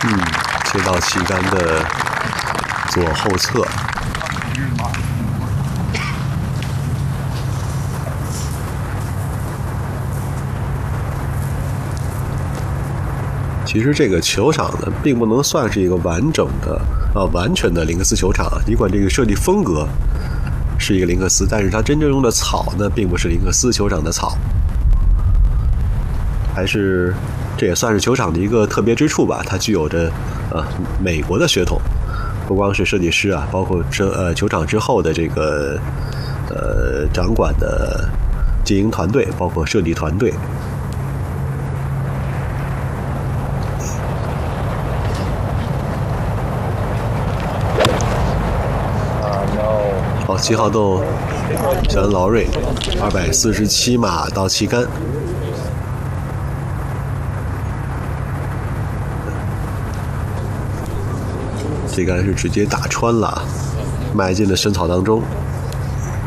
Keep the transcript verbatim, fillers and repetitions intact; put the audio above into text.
嗯，切到旗杆的左后侧。其实这个球场呢，并不能算是一个完整的啊完全的林克斯球场。尽管这个设计风格是一个林克斯，但是它真正用的草呢，并不是林克斯球场的草，还是这也算是球场的一个特别之处吧。它具有着呃美国的血统，不光是设计师啊，包括这呃球场之后的这个呃掌管的经营团队，包括设计团队。好，七号洞小恩劳瑞，二百四十七码到旗杆。这杆是直接打穿了，埋进了深草当中。